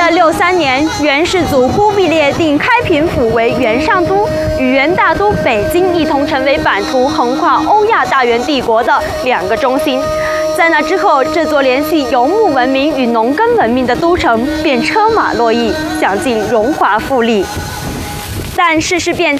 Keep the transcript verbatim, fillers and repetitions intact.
二六三年，元世祖忽必烈定开平府为元上都，与元大都北京一同成为版图横跨欧亚大元帝国的两个中心。在那之后，这座联系游牧文明与农耕文明的都城便车马络绎，享尽荣华富丽。但世事变迁。